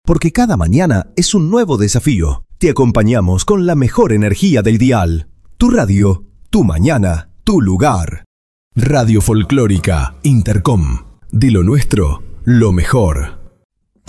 porque cada mañana es un nuevo desafío. Te acompañamos con la mejor energía del dial. Tu radio, tu mañana, tu lugar. Radio Folclórica Intercom. De lo nuestro, lo mejor.